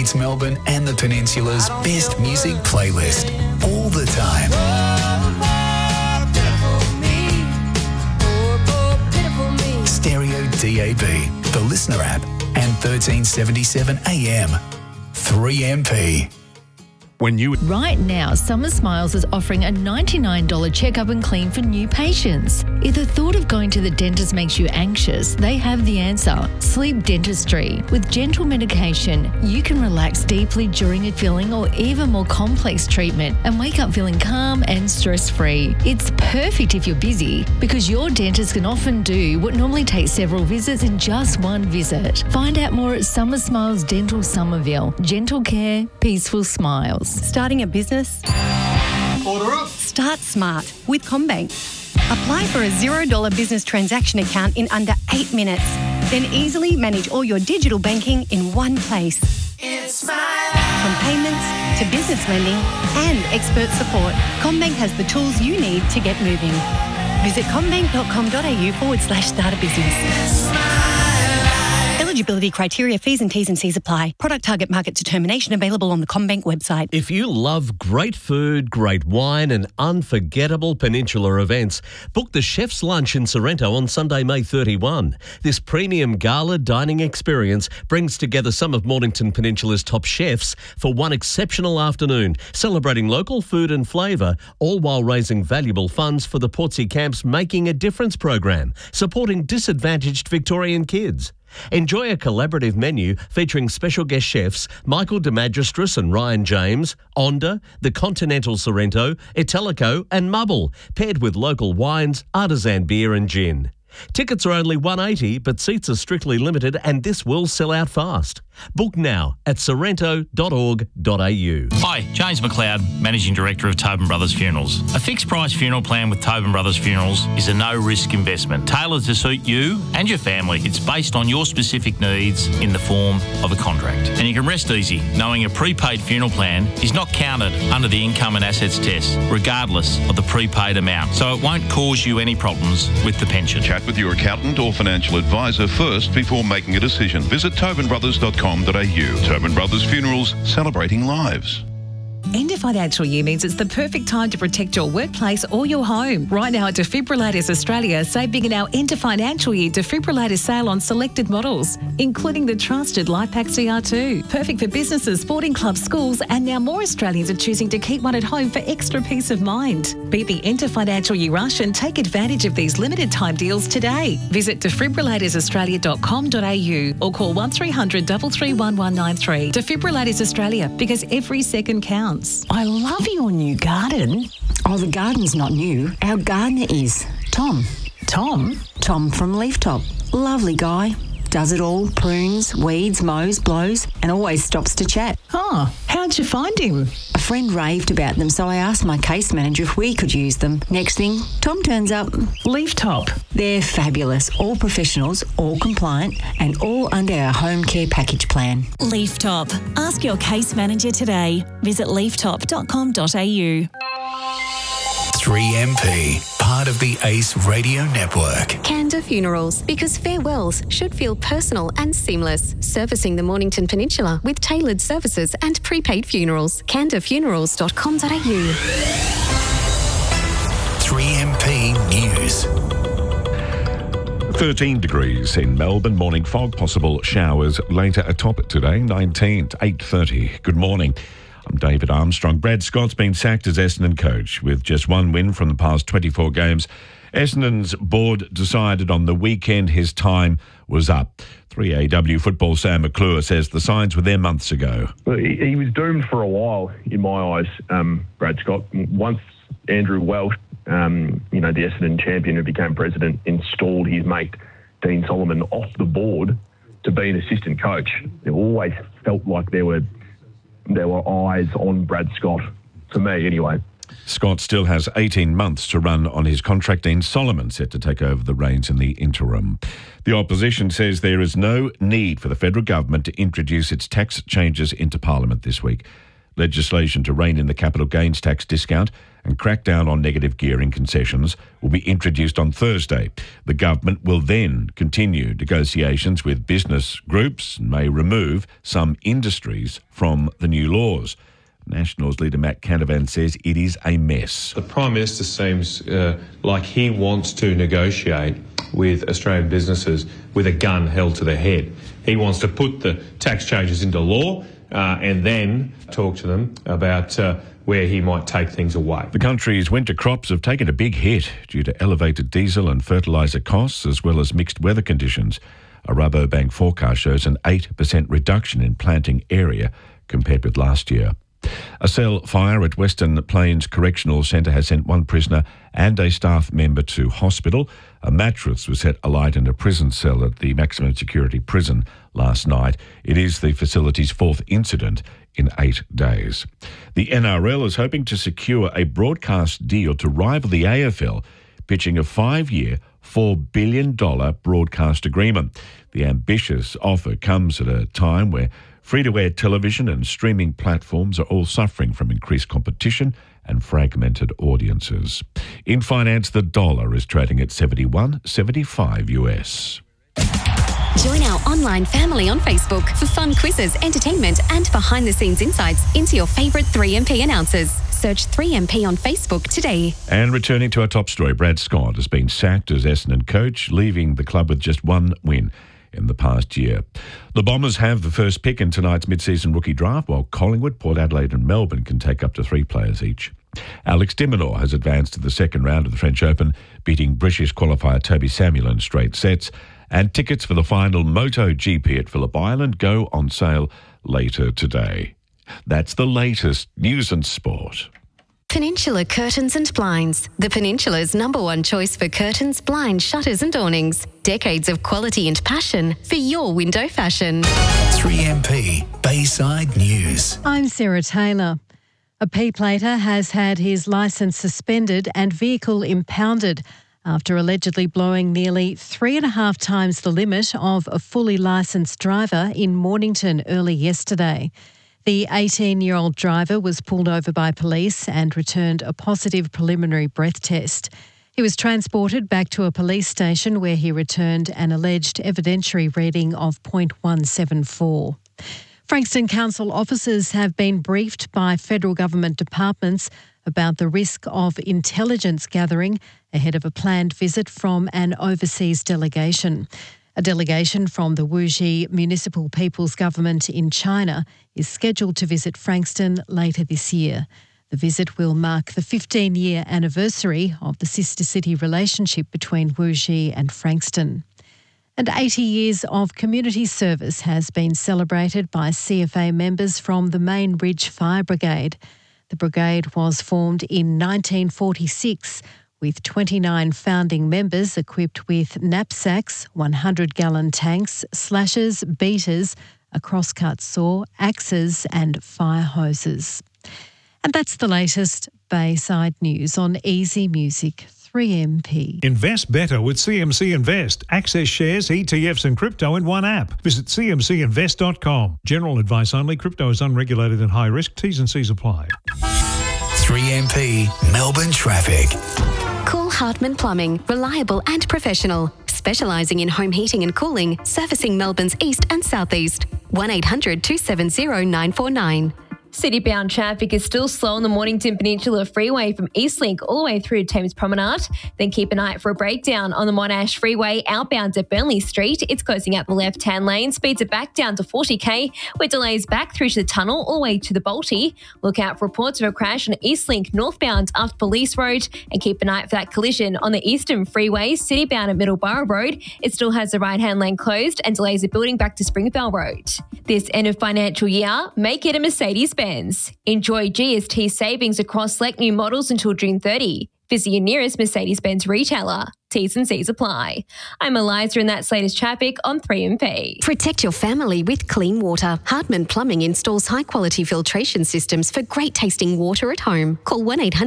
It's Melbourne and the Peninsula's best music playlist all the time. Stereo DAB, the Listener app, and 1377 AM. 3MP. Right now, Summer Smiles is offering a $99 checkup and clean for new patients. If the thought of going to the dentist makes you anxious, they have the answer. Sleep Dentistry. With gentle medication, you can relax deeply during a filling or even more complex treatment and wake up feeling calm and stress-free. It's perfect if you're busy because your dentist can often do what normally takes several visits in just one visit. Find out more at Summer Smiles Dental Somerville. Gentle care, peaceful smiles. Starting a business? Order up. Start smart with CommBank. Apply for a $0 business transaction account in under 8 minutes. Then easily manage all your digital banking in one place. It's my life. From payments to business lending and expert support, CommBank has the tools you need to get moving. Visit commbank.com.au/start a business. Eligibility criteria, fees and T's and C's apply. Product target market determination available on the CommBank website. If you love great food, great wine and unforgettable Peninsula events, book the Chef's Lunch in Sorrento on Sunday, May 31. This premium gala dining experience brings together some of Mornington Peninsula's top chefs for one exceptional afternoon, celebrating local food and flavour, all while raising valuable funds for the Portsea Camp's Making a Difference program, supporting disadvantaged Victorian kids. Enjoy a collaborative menu featuring special guest chefs Michael de Magistris and Ryan James, Onda, the Continental Sorrento, Italico and Mubble, paired with local wines, artisan beer and gin. Tickets are only $180, but seats are strictly limited and this will sell out fast. Book now at sorrento.org.au. Hi, James McLeod, Managing Director of Tobin Brothers Funerals. A fixed price funeral plan with Tobin Brothers Funerals is a no-risk investment tailored to suit you and your family. It's based on your specific needs in the form of a contract. And you can rest easy knowing a prepaid funeral plan is not counted under the income and assets test, regardless of the prepaid amount. So it won't cause you any problems with the pension. Chat with your accountant or financial advisor first before making a decision. Visit tobinbrothers.com.au. Tobin Brothers Funerals, celebrating lives. End of financial year means it's the perfect time to protect your workplace or your home. Right now at Defibrillators Australia, save big in our end of financial year defibrillator sale on selected models, including the trusted LifePak CR2. Perfect for businesses, sporting clubs, schools, and now more Australians are choosing to keep one at home for extra peace of mind. Beat the end of financial year rush and take advantage of these limited time deals today. Visit defibrillatoraustralia.com.au or call 1300 331 193. Defibrillators Australia, because every second counts. I love your new garden. Oh, the garden's not new. Our gardener is Tom. Tom? Tom from Leaftop. Lovely guy. Does it all. Prunes, weeds, mows, blows, and always stops to chat. Oh, how'd you find him? A friend raved about them, so I asked my case manager if we could use them. Next thing, Tom turns up. Leaftop. They're fabulous. All professionals, all compliant, and all under our home care package plan. Leaftop. Ask your case manager today. Visit leaftop.com.au. 3MP, part of the ACE Radio Network. Canda Funerals, because farewells should feel personal and seamless. Servicing the Mornington Peninsula with tailored services and prepaid funerals. candafunerals.com.au. 3MP News. 13 degrees in Melbourne. Morning fog, possible showers later atop today. 19 to 8:30. Good morning. I'm David Armstrong. Brad Scott's been sacked as Essendon coach. With just one win from the past 24 games, Essendon's board decided on the weekend his time was up. 3AW football Sam McClure says the signs were there months ago. Well, he was doomed for a while, in my eyes, Brad Scott. Once Andrew Welsh, the Essendon champion who became president, installed his mate Dean Solomon off the board to be an assistant coach, it always felt like there were eyes on Brad Scott, for me anyway. Scott still has 18 months to run on his contract. Dean Solomon set to take over the reins in the interim. The opposition says there is no need for the federal government to introduce its tax changes into Parliament this week. Legislation to rein in the capital gains tax discount and crack down on negative gearing concessions will be introduced on Thursday. The government will then continue negotiations with business groups and may remove some industries from the new laws. Nationals leader Matt Canavan says it is a mess. The Prime Minister seems like he wants to negotiate with Australian businesses with a gun held to their head. He wants to put the tax changes into law and then talk to them about where he might take things away. The country's winter crops have taken a big hit due to elevated diesel and fertiliser costs as well as mixed weather conditions. A Rabobank forecast shows an 8% reduction in planting area compared with last year. A cell fire at Western Plains Correctional Centre has sent one prisoner and a staff member to hospital. A mattress was set alight in a prison cell at the maximum security prison last night. It is the facility's fourth incident in 8 days. The NRL is hoping to secure a broadcast deal to rival the AFL, pitching a 5-year, $4 billion broadcast agreement. The ambitious offer comes at a time where free-to-air television and streaming platforms are all suffering from increased competition and fragmented audiences. In finance, the dollar is trading at $71.75 US. Join our online family on Facebook for fun quizzes, entertainment and behind-the-scenes insights into your favourite 3MP announcers. Search 3MP on Facebook today. And returning to our top story, Brad Scott has been sacked as Essendon coach, leaving the club with just one win in the past year. The Bombers have the first pick in tonight's mid-season rookie draft, while Collingwood, Port Adelaide and Melbourne can take up to 3 players each. Alex de Minaur has advanced to the second round of the French Open, beating British qualifier Toby Samuel in straight sets. And tickets for the final MotoGP at Phillip Island go on sale later today. That's the latest news and sport. Peninsula Curtains and Blinds, the Peninsula's #1 choice for curtains, blinds, shutters and awnings. Decades of quality and passion for your window fashion. 3MP Bayside News. I'm Sarah Taylor. A P-plater has had his licence suspended and vehicle impounded after allegedly blowing nearly 3.5 times the limit of a fully licensed driver in Mornington early yesterday. The 18-year-old driver was pulled over by police and returned a positive preliminary breath test. He was transported back to a police station where he returned an alleged evidentiary reading of .174. Frankston Council officers have been briefed by federal government departments about the risk of intelligence gathering ahead of a planned visit from an overseas delegation. A delegation from the Wuxi Municipal People's Government in China is scheduled to visit Frankston later this year. The visit will mark the 15-year anniversary of the sister city relationship between Wuxi and Frankston. And 80 years of community service has been celebrated by CFA members from the Main Ridge Fire Brigade. The brigade was formed in 1946 with 29 founding members equipped with knapsacks, 100-gallon tanks, slashers, beaters, a crosscut saw, axes and fire hoses. And that's the latest Bayside News on Easy Music 3MP. Invest better with CMC Invest. Access shares, ETFs and crypto in one app. Visit cmcinvest.com. General advice only. Crypto is unregulated and high risk. T's and C's apply. 3MP Melbourne Traffic. Call Hartman Plumbing, reliable and professional, specialising in home heating and cooling, servicing Melbourne's east and southeast. 1-800-270-949. City-bound traffic is still slow on the Mornington Peninsula Freeway from Eastlink all the way through to Thames Promenade. Then keep an eye out for a breakdown on the Monash Freeway outbound at Burnley Street. It's closing out the left-hand lane. Speeds are back down to 40k, with delays back through to the tunnel all the way to the Balti. Look out for reports of a crash on Eastlink northbound after Police Road, and keep an eye out for that collision on the Eastern Freeway, city-bound at Middleborough Road. It still has the right-hand lane closed and delays are building back to Springvale Road. This end of financial year, make it a Mercedes-Benz. Enjoy GST savings across select new models until June 30. Visit your nearest Mercedes-Benz retailer. T's and C's apply. I'm Eliza and that's latest traffic on 3MP. Protect your family with clean water. Hartman Plumbing installs high-quality filtration systems for great tasting water at home. Call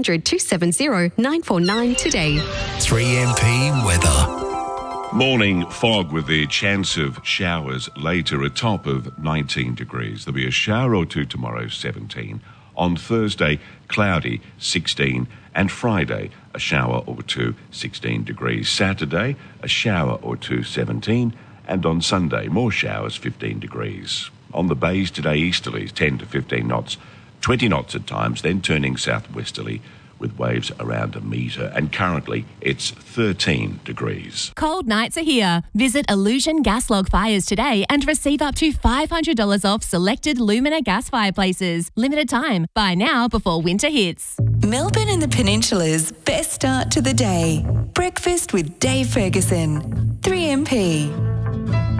1-800-270-949 today. 3MP weather. Morning fog with the chance of showers later, a top of 19 degrees. There'll be a shower or two tomorrow, 17. On Thursday, cloudy, 16, and Friday, a shower or two, 16 degrees. Saturday, a shower or two, 17, and on Sunday, more showers, 15 degrees. On the bays today, easterlies, 10 to 15 knots, 20 knots at times, then turning southwesterly with waves around a metre, and currently it's 13 degrees. Cold nights are here. Visit Illusion Gas Log Fires today and receive up to $500 off selected Lumina gas fireplaces. Limited time. Buy now before winter hits. Melbourne and the Peninsula's best start to the day. Breakfast with Dave Ferguson, 3MP.